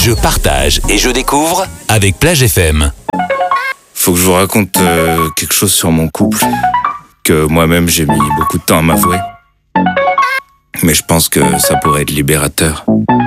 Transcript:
Je partage et je découvre avec Plage FM. Faut que je vous raconte quelque chose sur mon couple que moi-même j'ai mis beaucoup de temps à m'avouer. Mais je pense que ça pourrait être libérateur.